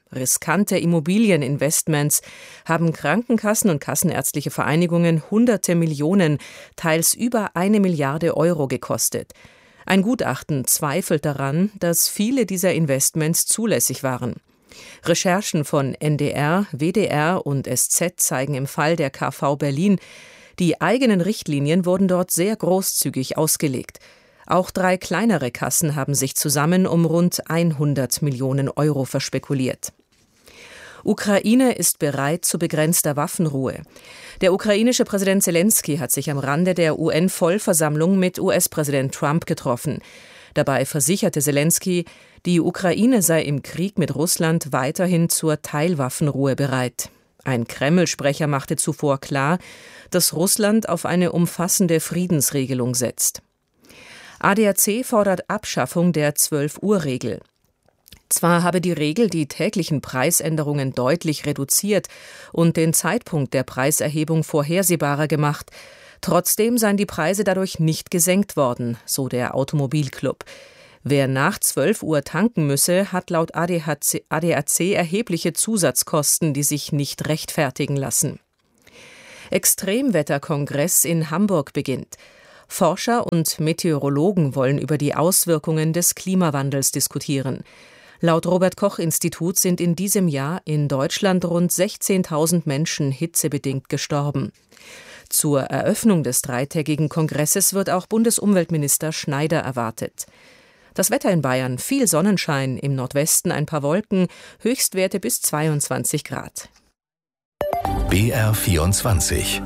riskante Immobilieninvestments haben Krankenkassen und kassenärztliche Vereinigungen hunderte Millionen, teils über eine Milliarde Euro gekostet. Ein Gutachten zweifelt daran, dass viele dieser Investments zulässig waren. Recherchen von N D R, W D R und S Z zeigen im Fall der K V Berlin, die eigenen Richtlinien wurden dort sehr großzügig ausgelegt. Auch drei kleinere Kassen haben sich zusammen um rund hundert Millionen Euro verspekuliert. Ukraine ist bereit zu begrenzter Waffenruhe. Der ukrainische Präsident Selenskyj hat sich am Rande der U N-Vollversammlung mit U S-Präsident Trump getroffen. Dabei versicherte Selenskyj, die Ukraine sei im Krieg mit Russland weiterhin zur Teilwaffenruhe bereit. Ein Kreml-Sprecher machte zuvor klar, dass Russland auf eine umfassende Friedensregelung setzt. A D A C fordert Abschaffung der zwölf-Uhr-Regel. Zwar habe die Regel die täglichen Preisänderungen deutlich reduziert und den Zeitpunkt der Preiserhebung vorhersehbarer gemacht, trotzdem seien die Preise dadurch nicht gesenkt worden, so der Automobilclub. Wer nach zwölf Uhr tanken müsse, hat laut A D A C erhebliche Zusatzkosten, die sich nicht rechtfertigen lassen. Extremwetterkongress in Hamburg beginnt. Forscher und Meteorologen wollen über die Auswirkungen des Klimawandels diskutieren. Laut Robert-Koch-Institut sind in diesem Jahr in Deutschland rund sechzehntausend Menschen hitzebedingt gestorben. Zur Eröffnung des dreitägigen Kongresses wird auch Bundesumweltminister Schneider erwartet. Das Wetter in Bayern: viel Sonnenschein, im Nordwesten ein paar Wolken, Höchstwerte bis zweiundzwanzig Grad. B R vierundzwanzig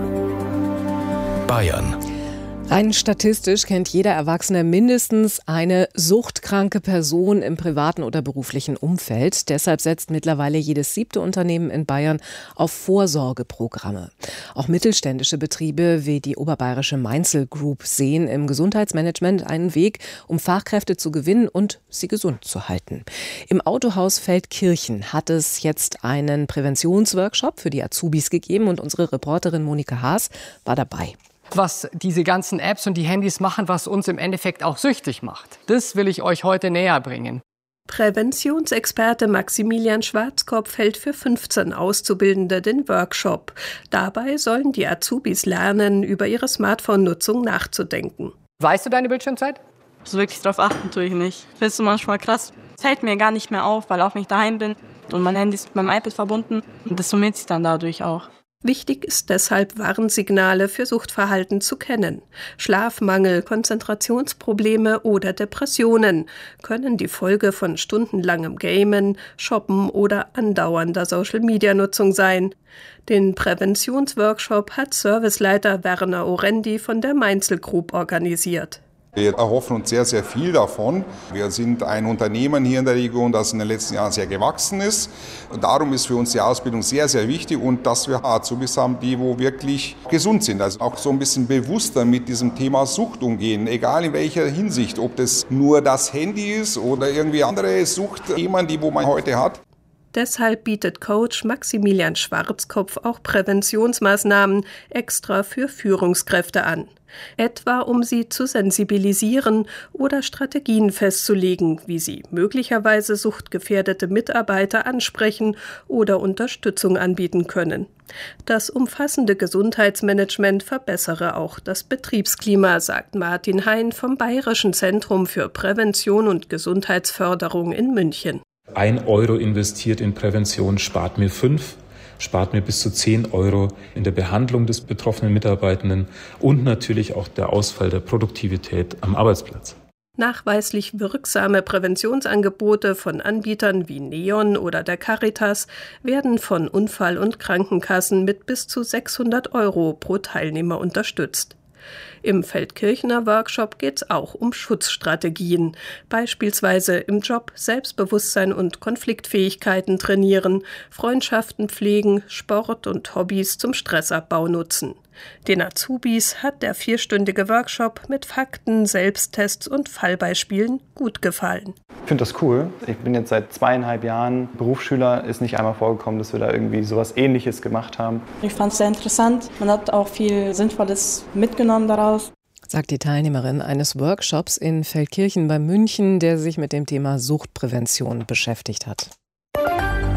Bayern. Rein statistisch kennt jeder Erwachsene mindestens eine suchtkranke Person im privaten oder beruflichen Umfeld. Deshalb setzt mittlerweile jedes siebte Unternehmen in Bayern auf Vorsorgeprogramme. Auch mittelständische Betriebe wie die oberbayerische Mainzel Group sehen im Gesundheitsmanagement einen Weg, um Fachkräfte zu gewinnen und sie gesund zu halten. Im Autohaus Feldkirchen hat es jetzt einen Präventionsworkshop für die Azubis gegeben und unsere Reporterin Monika Haas war dabei. Was diese ganzen Apps und die Handys machen, was uns im Endeffekt auch süchtig macht. Das will ich euch heute näher bringen. Präventionsexperte Maximilian Schwarzkopf hält für fünfzehn Auszubildende den Workshop. Dabei sollen die Azubis lernen, über ihre Smartphone-Nutzung nachzudenken. Weißt du deine Bildschirmzeit? So wirklich drauf achten tue ich nicht. Das ist manchmal krass. Es fällt mir gar nicht mehr auf, weil auch wenn ich daheim bin und mein Handy ist mit meinem iPad verbunden. Und das summiert sich dann dadurch auch. Wichtig ist deshalb, Warnsignale für Suchtverhalten zu kennen. Schlafmangel, Konzentrationsprobleme oder Depressionen können die Folge von stundenlangem Gamen, Shoppen oder andauernder Social-Media-Nutzung sein. Den Präventionsworkshop hat Serviceleiter Werner Orendi von der Mainzel Group organisiert. Wir erhoffen uns sehr, sehr viel davon. Wir sind ein Unternehmen hier in der Region, das in den letzten Jahren sehr gewachsen ist. Und darum ist für uns die Ausbildung sehr, sehr wichtig und dass wir Azubis haben, die wo wirklich gesund sind. Also auch so ein bisschen bewusster mit diesem Thema Sucht umgehen, egal in welcher Hinsicht, ob das nur das Handy ist oder irgendwie andere Suchtthemen, die wo man heute hat. Deshalb bietet Coach Maximilian Schwarzkopf auch Präventionsmaßnahmen extra für Führungskräfte an. Etwa um sie zu sensibilisieren oder Strategien festzulegen, wie sie möglicherweise suchtgefährdete Mitarbeiter ansprechen oder Unterstützung anbieten können. Das umfassende Gesundheitsmanagement verbessere auch das Betriebsklima, sagt Martin Hein vom Bayerischen Zentrum für Prävention und Gesundheitsförderung in München. Ein Euro investiert in Prävention spart mir fünf, spart mir bis zu zehn Euro in der Behandlung des betroffenen Mitarbeitenden und natürlich auch der Ausfall der Produktivität am Arbeitsplatz. Nachweislich wirksame Präventionsangebote von Anbietern wie Neon oder der Caritas werden von Unfall- und Krankenkassen mit bis zu sechshundert Euro pro Teilnehmer unterstützt. Im Feldkirchener Workshop geht es auch um Schutzstrategien, beispielsweise im Job Selbstbewusstsein und Konfliktfähigkeiten trainieren, Freundschaften pflegen, Sport und Hobbys zum Stressabbau nutzen. Den Azubis hat der vierstündige Workshop mit Fakten, Selbsttests und Fallbeispielen gut gefallen. Ich finde das cool. Ich bin jetzt seit zweieinhalb Jahren Berufsschüler, ist nicht einmal vorgekommen, dass wir da irgendwie sowas Ähnliches gemacht haben. Ich fand es sehr interessant. Man hat auch viel Sinnvolles mitgenommen daraus. Sagt die Teilnehmerin eines Workshops in Feldkirchen bei München, der sich mit dem Thema Suchtprävention beschäftigt hat.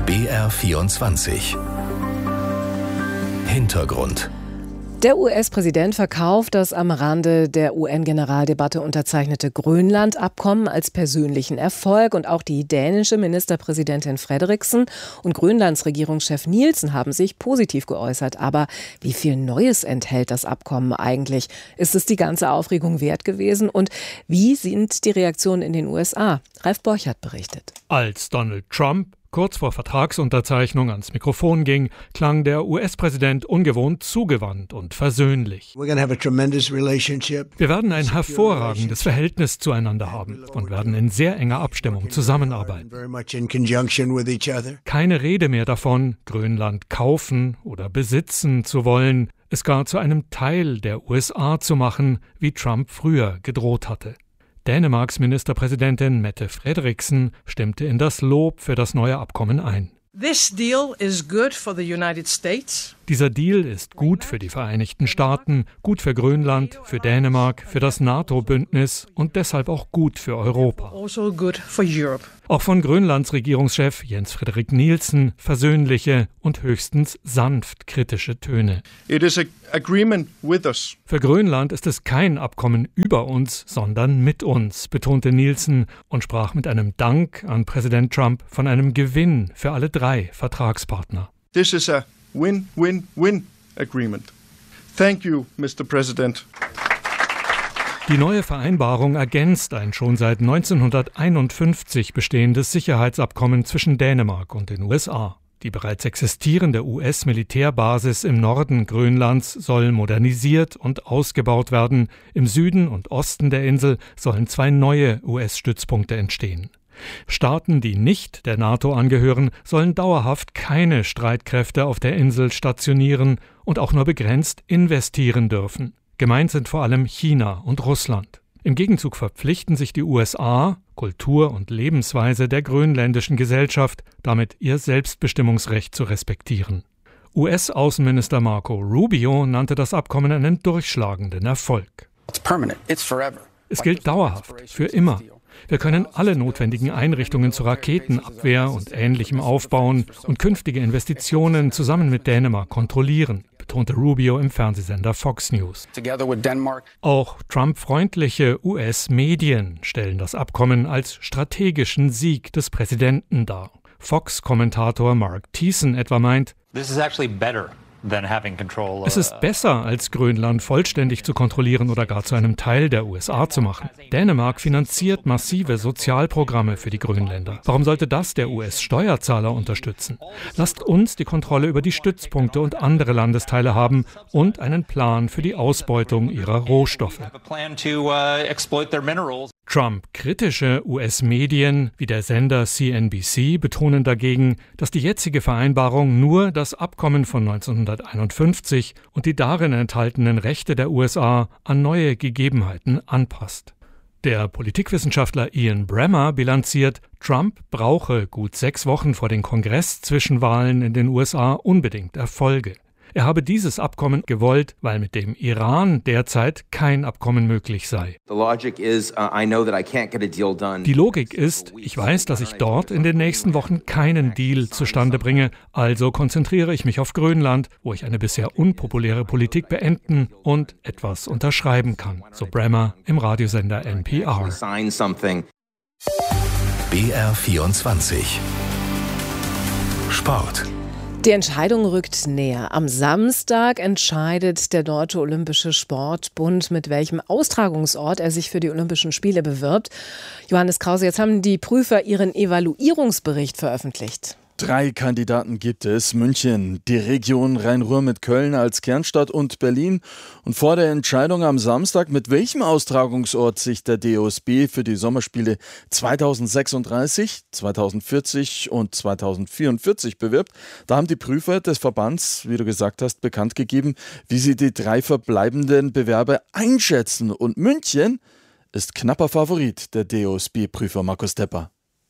B R vierundzwanzig. Hintergrund. Der U S-Präsident verkauft das am Rande der U N-Generaldebatte unterzeichnete Grönland-Abkommen als persönlichen Erfolg. Und auch die dänische Ministerpräsidentin Frederiksen und Grönlands Regierungschef Nielsen haben sich positiv geäußert. Aber wie viel Neues enthält das Abkommen eigentlich? Ist es die ganze Aufregung wert gewesen? Und wie sind die Reaktionen in den U S A? Ralf Borchardt berichtet. Als Donald Trump kurz vor Vertragsunterzeichnung ans Mikrofon ging, klang der U S-Präsident ungewohnt zugewandt und versöhnlich. Wir werden ein hervorragendes Verhältnis zueinander haben und werden in sehr enger Abstimmung zusammenarbeiten. Keine Rede mehr davon, Grönland kaufen oder besitzen zu wollen, es gar zu einem Teil der U S A zu machen, wie Trump früher gedroht hatte. Dänemarks Ministerpräsidentin Mette Frederiksen stimmte in das Lob für das neue Abkommen ein. This deal is good for the United States. Dieser Deal ist gut für die Vereinigten Staaten, gut für Grönland, für Dänemark, für das NATO-Bündnis und deshalb auch gut für Europa. Also good for Europe. Auch von Grönlands Regierungschef Jens Frederik Nielsen versöhnliche und höchstens sanft kritische Töne. It is an agreement with us. Für Grönland ist es kein Abkommen über uns, sondern mit uns, betonte Nielsen und sprach mit einem Dank an Präsident Trump von einem Gewinn für alle drei Vertragspartner. This is a win-win-win agreement. Thank you, Mister President. Die neue Vereinbarung ergänzt ein schon seit neunzehnhunderteinundfünfzig bestehendes Sicherheitsabkommen zwischen Dänemark und den U S A. Die bereits existierende U S-Militärbasis im Norden Grönlands soll modernisiert und ausgebaut werden. Im Süden und Osten der Insel sollen zwei neue U S-Stützpunkte entstehen. Staaten, die nicht der NATO angehören, sollen dauerhaft keine Streitkräfte auf der Insel stationieren und auch nur begrenzt investieren dürfen. Gemeint sind vor allem China und Russland. Im Gegenzug verpflichten sich die U S A, Kultur und Lebensweise der grönländischen Gesellschaft, damit ihr Selbstbestimmungsrecht zu respektieren. U S-Außenminister Marco Rubio nannte das Abkommen einen durchschlagenden Erfolg. Es gilt dauerhaft, für immer. Wir können alle notwendigen Einrichtungen zur Raketenabwehr und Ähnlichem aufbauen und künftige Investitionen zusammen mit Dänemark kontrollieren, betonte Rubio im Fernsehsender Fox News. Auch Trump-freundliche U S-Medien stellen das Abkommen als strategischen Sieg des Präsidenten dar. Fox-Kommentator Mark Thiessen etwa meint, es ist besser, als Grönland vollständig zu kontrollieren oder gar zu einem Teil der U S A zu machen. Dänemark finanziert massive Sozialprogramme für die Grönländer. Warum sollte das der U S-Steuerzahler unterstützen? Lasst uns die Kontrolle über die Stützpunkte und andere Landesteile haben und einen Plan für die Ausbeutung ihrer Rohstoffe. Trump-kritische U S-Medien wie der Sender C N B C betonen dagegen, dass die jetzige Vereinbarung nur das Abkommen von neunzehnhunderteinundfünfzig und die darin enthaltenen Rechte der U S A an neue Gegebenheiten anpasst. Der Politikwissenschaftler Ian Bremmer bilanziert, Trump brauche gut sechs Wochen vor den Kongress-Zwischenwahlen in den U S A unbedingt Erfolge. Er habe dieses Abkommen gewollt, weil mit dem Iran derzeit kein Abkommen möglich sei. Die Logik ist, ich weiß, dass ich dort in den nächsten Wochen keinen Deal zustande bringe, also konzentriere ich mich auf Grönland, wo ich eine bisher unpopuläre Politik beenden und etwas unterschreiben kann, so Bremmer im Radiosender N P R. B R vierundzwanzig Sport. Die Entscheidung rückt näher. Am Samstag entscheidet der Deutsche Olympische Sportbund, mit welchem Austragungsort er sich für die Olympischen Spiele bewirbt. Johannes Krause, jetzt haben die Prüfer ihren Evaluierungsbericht veröffentlicht. Drei Kandidaten gibt es. München, die Region Rhein-Ruhr mit Köln als Kernstadt und Berlin. Und vor der Entscheidung am Samstag, mit welchem Austragungsort sich der D O S B für die Sommerspiele zweitausendsechsunddreißig, zweitausendvierzig und zweitausendvierundvierzig bewirbt, da haben die Prüfer des Verbands, wie du gesagt hast, bekannt gegeben, wie sie die drei verbleibenden Bewerber einschätzen. Und München ist knapper Favorit der D O S B-Prüfer Markus Tepper.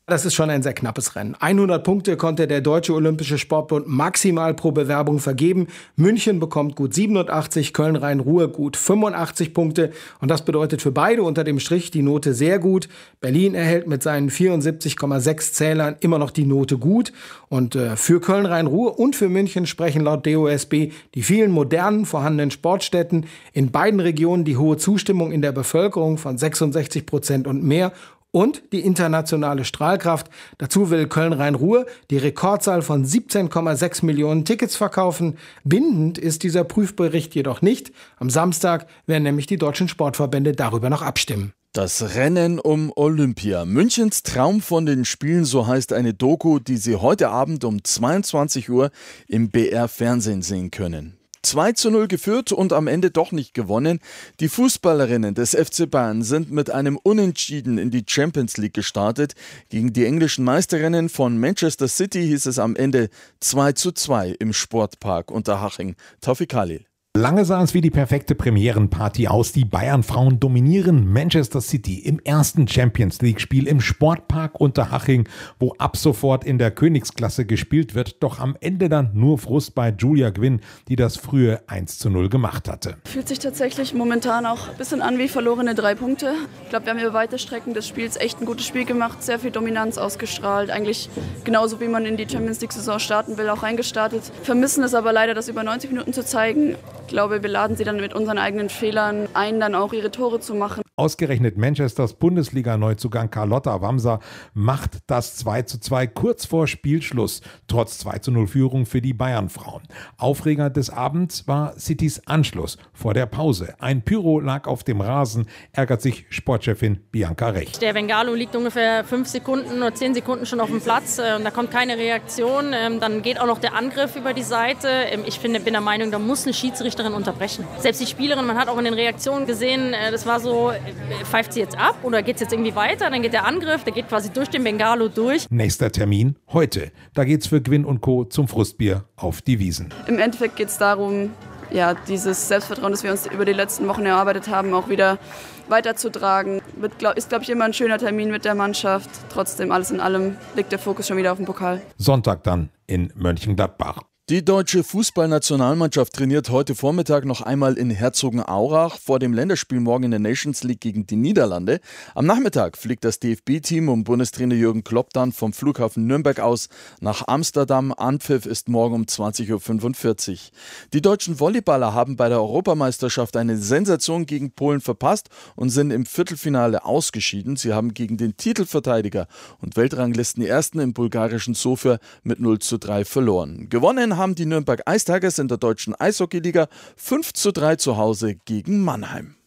Das ist schon ein sehr knappes Rennen. hundert Punkte konnte der Deutsche Olympische Sportbund maximal pro Bewerbung vergeben. München bekommt gut siebenundachtzig, Köln-Rhein-Ruhr gut fünfundachtzig Punkte. Und das bedeutet für beide unter dem Strich die Note sehr gut. Berlin erhält mit seinen vierundsiebzig Komma sechs Zählern immer noch die Note gut. Und äh, für Köln-Rhein-Ruhr und für München sprechen laut D O S B die vielen modernen vorhandenen Sportstätten, in beiden Regionen die hohe Zustimmung in der Bevölkerung von sechsundsechzig Prozent und mehr und die internationale Strahlkraft. Dazu will Köln-Rhein-Ruhr die Rekordzahl von siebzehn Komma sechs Millionen Tickets verkaufen. Bindend ist dieser Prüfbericht jedoch nicht. Am Samstag werden nämlich die deutschen Sportverbände darüber noch abstimmen. Das Rennen um Olympia. Münchens Traum von den Spielen, so heißt eine Doku, die Sie heute Abend um zweiundzwanzig Uhr im B R Fernsehen sehen können. zwei zu null geführt und am Ende doch nicht gewonnen. Die Fußballerinnen des F C Bayern sind mit einem Unentschieden in die Champions League gestartet. Gegen die englischen Meisterinnen von Manchester City hieß es am Ende zwei zu zwei im Sportpark Unterhaching. Tawfiq Khalil. Lange sah es wie die perfekte Premierenparty aus. Die Bayern-Frauen dominieren Manchester City im ersten Champions-League-Spiel im Sportpark Unterhaching, wo ab sofort in der Königsklasse gespielt wird. Doch am Ende dann nur Frust bei Julia Gwynn, die das frühe eins zu null gemacht hatte. Fühlt sich tatsächlich momentan auch ein bisschen an wie verlorene drei Punkte. Ich glaube, wir haben über weite Strecken des Spiels echt ein gutes Spiel gemacht, sehr viel Dominanz ausgestrahlt. Eigentlich genauso, wie man in die Champions-League-Saison starten will, auch reingestartet. Vermissen es aber leider, das über neunzig Minuten zu zeigen. Ich glaube, wir laden sie dann mit unseren eigenen Fehlern ein, dann auch ihre Tore zu machen. Ausgerechnet Manchesters Bundesliga-Neuzugang Carlotta Wamser macht das zwei zu zwei kurz vor Spielschluss, trotz zwei zu null Führung für die Bayern-Frauen. Aufreger des Abends war Citys Anschluss vor der Pause. Ein Pyro lag auf dem Rasen, ärgert sich Sportchefin Bianca Recht. Der Bengalo liegt ungefähr fünf Sekunden oder zehn Sekunden schon auf dem Platz. Da kommt keine Reaktion. Dann geht auch noch der Angriff über die Seite. Ich finde, bin der Meinung, da muss eine Schiedsrichterin unterbrechen. Selbst die Spielerin, man hat auch in den Reaktionen gesehen, das war so, pfeift sie jetzt ab oder geht es jetzt irgendwie weiter? Dann geht der Angriff, der geht quasi durch den Bengalo durch. Nächster Termin heute. Da geht's für Gwynn und Co. zum Frustbier auf die Wiesen. Im Endeffekt geht es darum, ja, dieses Selbstvertrauen, das wir uns über die letzten Wochen erarbeitet haben, auch wieder weiterzutragen. Wird, glaub, ist, glaube ich, immer ein schöner Termin mit der Mannschaft. Trotzdem, alles in allem, liegt der Fokus schon wieder auf dem Pokal. Sonntag dann in Mönchengladbach. Die deutsche Fußballnationalmannschaft trainiert heute Vormittag noch einmal in Herzogenaurach vor dem Länderspiel morgen in der Nations League gegen die Niederlande. Am Nachmittag fliegt das D F B-Team um Bundestrainer Jürgen Klopp dann vom Flughafen Nürnberg aus nach Amsterdam. Anpfiff ist morgen um zwanzig Uhr fünfundvierzig. Die deutschen Volleyballer haben bei der Europameisterschaft eine Sensation gegen Polen verpasst und sind im Viertelfinale ausgeschieden. Sie haben gegen den Titelverteidiger und Weltranglistenersten im bulgarischen Sofia mit null zu drei verloren. Gewonnen haben die Nürnberg Ice Tigers in der deutschen Eishockeyliga fünf zu drei zu Hause gegen Mannheim.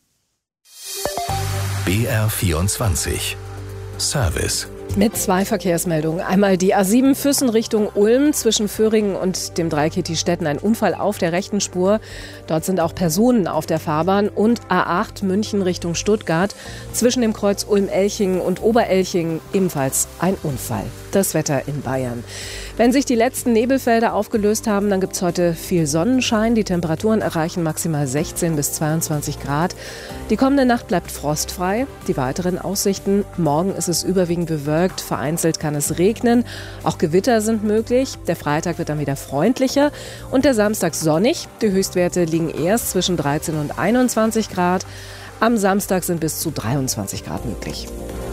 B R vierundzwanzig Service. Mit zwei Verkehrsmeldungen. Einmal die A sieben Füssen Richtung Ulm zwischen Föhringen und dem Dreieck Stetten. Ein Unfall auf der rechten Spur. Dort sind auch Personen auf der Fahrbahn. Und A acht München Richtung Stuttgart zwischen dem Kreuz Ulm-Elchingen und Oberelchingen ebenfalls ein Unfall. Das Wetter in Bayern. Wenn sich die letzten Nebelfelder aufgelöst haben, dann gibt es heute viel Sonnenschein. Die Temperaturen erreichen maximal sechzehn bis zweiundzwanzig Grad. Die kommende Nacht bleibt frostfrei. Die weiteren Aussichten: Morgen ist es überwiegend bewölkt, vereinzelt kann es regnen. Auch Gewitter sind möglich. Der Freitag wird dann wieder freundlicher und der Samstag sonnig. Die Höchstwerte liegen erst zwischen dreizehn und einundzwanzig Grad. Am Samstag sind bis zu dreiundzwanzig Grad möglich.